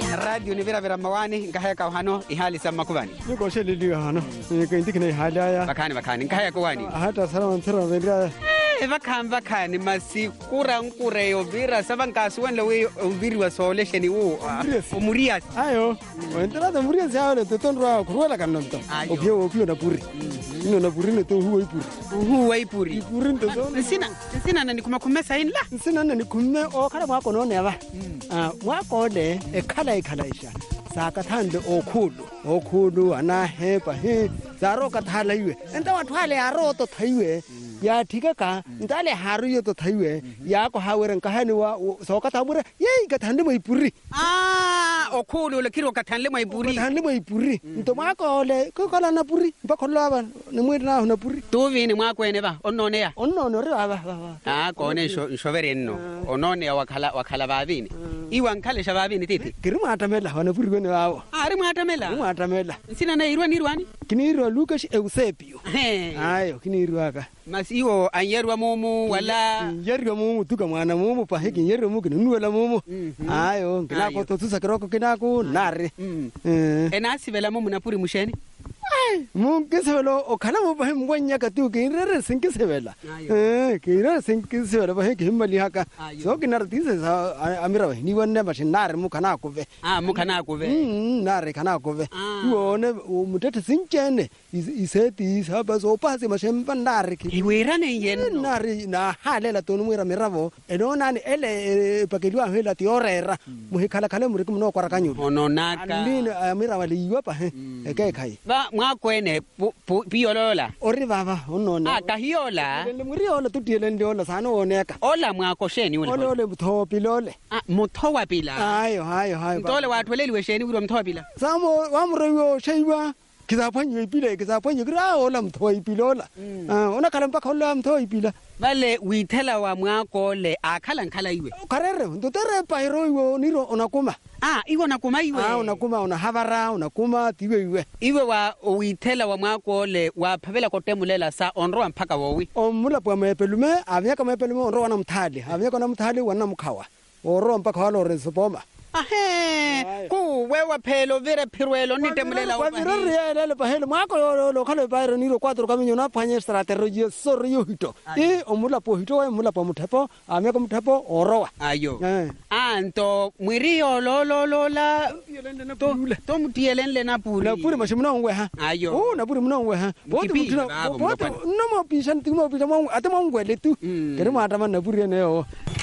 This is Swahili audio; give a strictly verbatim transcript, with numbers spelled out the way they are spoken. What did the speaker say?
radio ni vera vera mawani ngahaya ka hano ihali sama kubani niko sheli hano ngiindikine ihali aya bakani bakani ngahaya kuwani hata salamu tsara vendra evakhan vakhani masikura nkure yo vira sabankasi wenle we umviri wa solution wo umurias ayo wendra da murias ya le tondra kuwela kanonto obyo obyo na puri ino na puri ne to huwa ipuri huwa ipuri ipuri ndo sina sina nani kuma kumesa inla sina nani kumme o kala mwako no neva ah mwako de e kala e kala isha saka thande okhulu okhulu ana hepa he zaro ka thala iwe enta wathu hale aro to thaiwe ya thika ka ntale haru yo to thaiwe ya ko haweren ka hani wa soka thabure yei ka thande mo ipuri ah okhulu le kiro ka thanle mo ipuri thande mo ipuri nto mwako le ko kala na puri ba kholoba ne mwiri na na puri to vini mwako ene ba onone ya onone re baba ah kone sho shovere nno onone ya wakhala wakhala babini iwa nkhale shababini titi kirimatamela wana puri kwene wawo ari mwatamela mwatamela sina na irwa nirwani kinirwa Lucas Eusebio ayo kinirwa ka masiwo anyerwa mumu wala yerwa mumu tuka mwana mumu pa heki yerwa mumu kinuwela mumu ayo kinako to tusa kiroko kinako nare eh enasivela mumu napuri musheni mungisevelo okhala mo bahe mwanya ka tu ke rere sinkisevela eh ke rere sinkisevela bahe ke mali haka so ke nar tise amira bahe ni wonne ba nare mu kana ko ve ah mu kana ko ve mm nare kana ko ve iwone umutete sinkene iseti saba so pase mashemba nare ke iwirane yen nare na halela to mwira miravo enona ni ele pakelwa hela tiorera mu hikala kala muri kumno kwara kanyu ononaka ndini amira wali iwa pa he ke kai ba mwakwene piyolola ori baba onona ah kahiola le muriola tutiele ndiola sana oneka ola mwakosheni ule ole ole muthopi lole ah muthowa pila ayo hayo hayo ntole wathweleliwe sheni ulo mthowa pila samo wamreyo sheiwa kizaphanye ipile kizaphanye kira ola mthowa ipilola ah ona kala mpaka ola mthowa ipila vale withela wa mwako le akhala nkhala iwe karere ndotere pairo iwo niro onakuma ah iwe nakuma iwe ah onakuma ona havara onakuma tiwe iwe iwe wa withela wa mwako le wa phavela kotemulela sa onro mpaka wowi omula pwa mepelume avyaka mepelume onro wana mthali avyaka na mthali wana mkhawa oro mpaka walo resopoma ahe ku wewa phelo vere phirwelo nitemulela wa vira riele le pahelo mwako lo khale bayro niro kwatro kaminyo na phanye strategy sorry yo hito e omula po hito wa mula po muthepo ame ko muthepo orowa ayo anto mwirio lo lo lo la to to mutielele na puri na puri mashimuna ngwe ha ayo oh na puri muna ngwe ha boto mutina boto no mo pishan timo pishan mo atamo ngwe le tu kere mata man na puri ne o